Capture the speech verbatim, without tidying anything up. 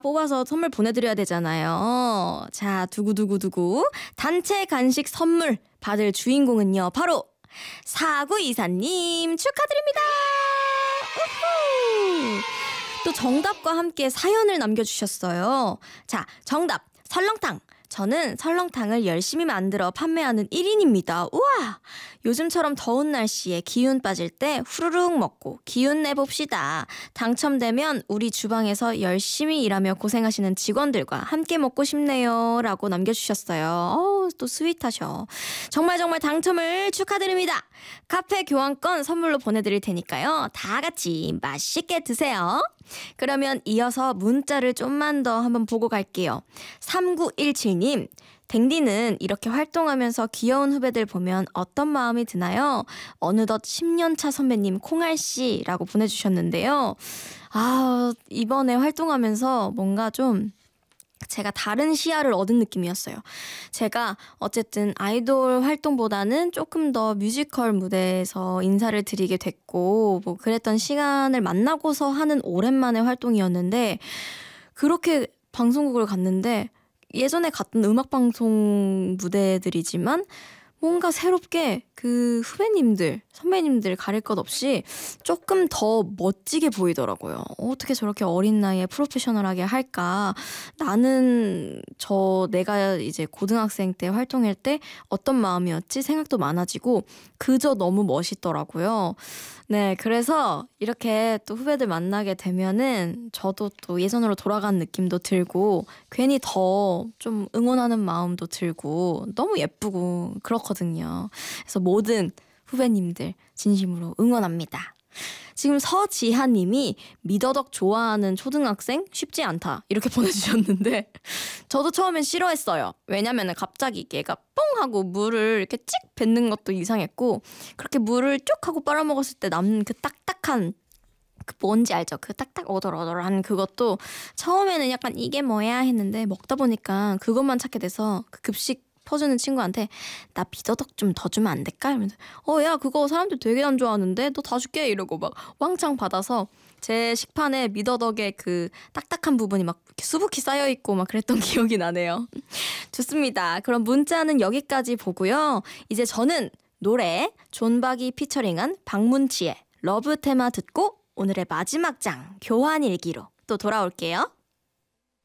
뽑아서 선물 보내드려야 되잖아요. 자, 두구두구두구. 단체 간식 선물 받을 주인공은요, 바로 사구이사님 축하드립니다. 우후. 또 정답과 함께 사연을 남겨주셨어요. 자, 정답 설렁탕. 저는 설렁탕을 열심히 만들어 판매하는 일 인입니다. 우와! 요즘처럼 더운 날씨에 기운 빠질 때 후루룩 먹고 기운 내봅시다. 당첨되면 우리 주방에서 열심히 일하며 고생하시는 직원들과 함께 먹고 싶네요. 라고 남겨주셨어요. 어우, 또 스윗하셔. 정말 정말 당첨을 축하드립니다. 카페 교환권 선물로 보내드릴 테니까요. 다 같이 맛있게 드세요. 그러면 이어서 문자를 좀만 더 한번 보고 갈게요. 삼구일칠님, 댕디는 이렇게 활동하면서 귀여운 후배들 보면 어떤 마음이 드나요? 어느덧 십 년차 선배님 콩알씨라고 보내주셨는데요. 아, 이번에 활동하면서 뭔가 좀 제가 다른 시야를 얻은 느낌이었어요. 제가 어쨌든 아이돌 활동보다는 조금 더 뮤지컬 무대에서 인사를 드리게 됐고 뭐 그랬던 시간을 만나고서 하는 오랜만의 활동이었는데 그렇게 방송국을 갔는데 예전에 갔던 음악방송 무대들이지만 뭔가 새롭게 그 후배님들, 선배님들 가릴 것 없이 조금 더 멋지게 보이더라고요. 어떻게 저렇게 어린 나이에 프로페셔널하게 할까? 나는 저 내가 이제 고등학생 때 활동할 때 어떤 마음이었지? 생각도 많아지고 그저 너무 멋있더라고요. 네, 그래서 이렇게 또 후배들 만나게 되면은 저도 또 예전으로 돌아간 느낌도 들고 괜히 더 좀 응원하는 마음도 들고 너무 예쁘고 그렇거든요. 그래서 모든 후배님들 진심으로 응원합니다. 지금 서지하님이 미더덕 좋아하는 초등학생 쉽지 않다 이렇게 보내주셨는데 저도 처음엔 싫어했어요. 왜냐면 갑자기 얘가 뽕 하고 물을 이렇게 찍 뱉는 것도 이상했고 그렇게 물을 쭉 하고 빨아먹었을 때 남는 그 딱딱한 그 뭔지 알죠? 그 딱딱 오돌오돌한 그것도 처음에는 약간 이게 뭐야 했는데 먹다 보니까 그것만 찾게 돼서 그 급식 퍼주는 친구한테 나 미더덕 좀 더 주면 안 될까? 이러면서 어, 야 그거 사람들 되게 안 좋아하는데 너 다 줄게 이러고 막 왕창 받아서 제 식판에 미더덕의 그 딱딱한 부분이 막 이렇게 수북히 쌓여있고 막 그랬던 기억이 나네요. 좋습니다. 그럼 문자는 여기까지 보고요. 이제 저는 노래 존박이 피처링한 박문치의 러브 테마 듣고 오늘의 마지막 장 교환일기로 또 돌아올게요.